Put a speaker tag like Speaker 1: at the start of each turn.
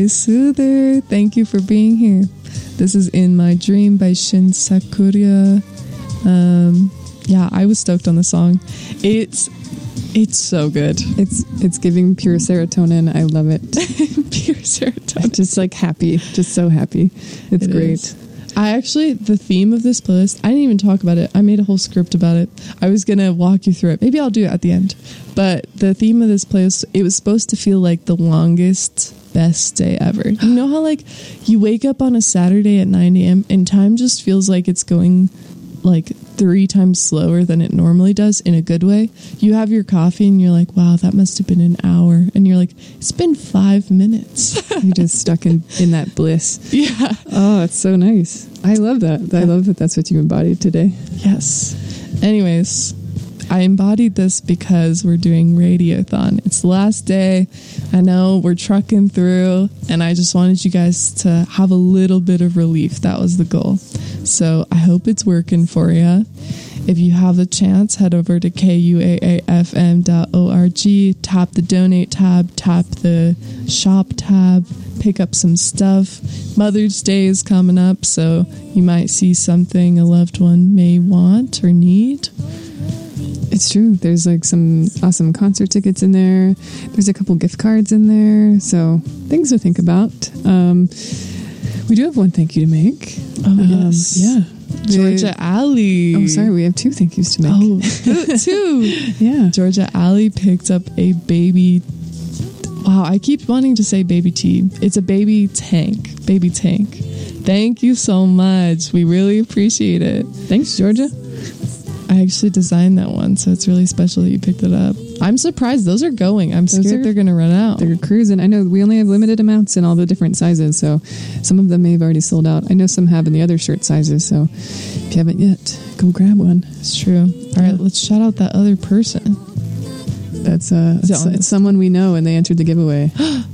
Speaker 1: Soother, thank you for being here. This is In My Dream by Shin Sakuya. Yeah, I was stoked on the song. It's so good.
Speaker 2: It's giving pure serotonin. I love it.
Speaker 1: Pure serotonin.
Speaker 2: Just like happy. Just so happy. It's great.
Speaker 1: The theme of this playlist, I didn't even talk about it. I made a whole script about it. I was going to walk you through it. Maybe I'll do it at the end. But the theme of this playlist, it was supposed to feel like the longest, best day ever. You know how like you wake up on a Saturday at 9 a.m. and time just feels like it's going like 3 times slower than it normally does in a good way. You have your coffee and you're like, wow, that must have been an hour. And you're like, it's been 5 minutes.
Speaker 2: You're just stuck in that bliss.
Speaker 1: Yeah.
Speaker 2: Oh, it's so nice. I love that. I love that that's what you embodied today.
Speaker 1: Yes. Anyways, I embodied this because we're doing Radiothon. It's the last day. I know we're trucking through, and I just wanted you guys to have a little bit of relief. That was the goal. So I hope it's working for you. If you have the chance, head over to kuaafm.org, tap the donate tab, tap the shop tab, pick up some stuff. Mother's Day is coming up, so you might see something a loved one may want or need.
Speaker 2: It's true. There's like some awesome concert tickets in there. There's a couple gift cards in there. So things to think about. We do have one thank you to make.
Speaker 1: Oh, yes.
Speaker 2: Yeah.
Speaker 1: Georgia Alley.
Speaker 2: Oh, sorry. We have 2 thank yous to make.
Speaker 1: Oh, 2.
Speaker 2: Yeah.
Speaker 1: Georgia Alley picked up a baby. Wow, I keep wanting to say baby T. It's a baby tank. Baby tank. Thank you so much. We really appreciate it.
Speaker 2: Thanks, Georgia.
Speaker 1: I actually designed that one, so it's really special that you picked it up. I'm surprised those are going. I'm scared they're going to run out.
Speaker 2: They're cruising. I know we only have limited amounts in all the different sizes, so some of them may have already sold out. I know some have in the other shirt sizes, so if you haven't yet, go grab one.
Speaker 1: It's true. All right, let's shout out that other person.
Speaker 2: It's someone we know, and they entered the giveaway.